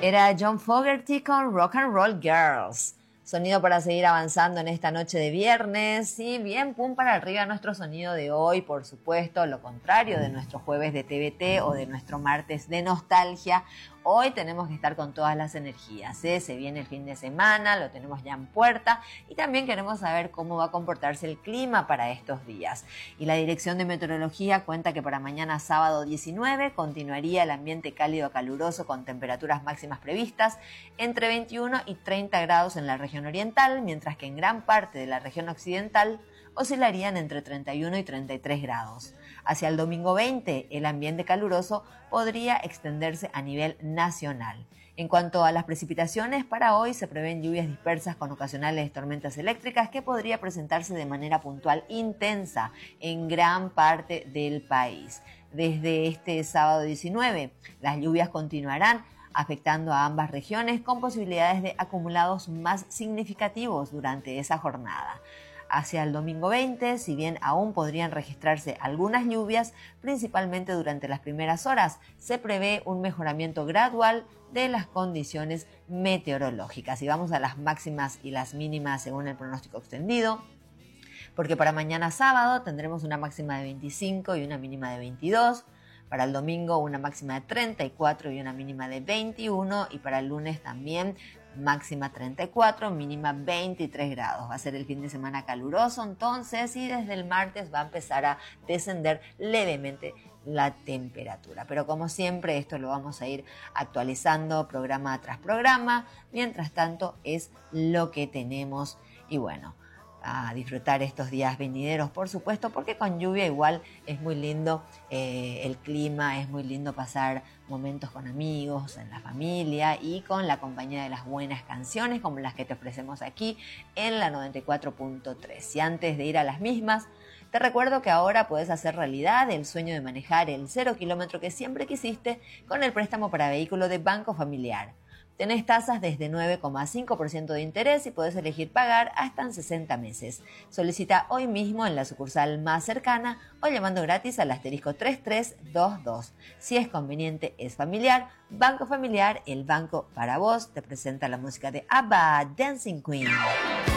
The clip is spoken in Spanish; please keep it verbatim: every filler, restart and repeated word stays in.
Era John Fogerty con Rock and Roll Girls. Sonido para seguir avanzando en esta noche de viernes. Y bien, pum para arriba nuestro sonido de hoy, por supuesto, lo contrario de nuestro jueves de T V T o de nuestro martes de nostalgia. Hoy tenemos que estar con todas las energías, ¿eh? Se viene el fin de semana, lo tenemos ya en puerta y también queremos saber cómo va a comportarse el clima para estos días. Y la Dirección de Meteorología cuenta que para mañana sábado diecinueve continuaría el ambiente cálido caluroso con temperaturas máximas previstas entre veintiuno y treinta grados en la región oriental, mientras que en gran parte de la región occidental oscilarían entre treinta y uno y treinta y tres grados. Hacia el domingo veinte, el ambiente caluroso podría extenderse a nivel nacional. En cuanto a las precipitaciones, para hoy se prevén lluvias dispersas con ocasionales tormentas eléctricas que podría presentarse de manera puntual intensa en gran parte del país. Desde este sábado diecinueve, las lluvias continuarán afectando a ambas regiones con posibilidades de acumulados más significativos durante esa jornada. Hacia el domingo veinte, si bien aún podrían registrarse algunas lluvias, principalmente durante las primeras horas, se prevé un mejoramiento gradual de las condiciones meteorológicas. Y vamos a las máximas y las mínimas según el pronóstico extendido, porque para mañana sábado tendremos una máxima de veinticinco y una mínima de veintidós, para el domingo una máxima de treinta y cuatro y una mínima de veintiuno, y para el lunes también máxima treinta y cuatro, mínima veintitrés grados. Va a ser el fin de semana caluroso entonces, y desde el martes va a empezar a descender levemente la temperatura. Pero como siempre, esto lo vamos a ir actualizando programa tras programa. Mientras tanto, es lo que tenemos y bueno, a disfrutar estos días venideros, por supuesto, porque con lluvia igual es muy lindo eh, el clima, es muy lindo pasar momentos con amigos, en la familia y con la compañía de las buenas canciones como las que te ofrecemos aquí en la noventa y cuatro punto tres. Y antes de ir a las mismas, te recuerdo que ahora puedes hacer realidad el sueño de manejar el cero kilómetro que siempre quisiste con el préstamo para vehículo de Banco Familiar. Tenés tasas desde nueve coma cinco por ciento de interés y podés elegir pagar hasta en sesenta meses. Solicita hoy mismo en la sucursal más cercana o llamando gratis al asterisco tres tres dos dos. Si es conveniente, es familiar. Banco Familiar, el banco para vos. Te presenta la música de ABBA, Dancing Queen.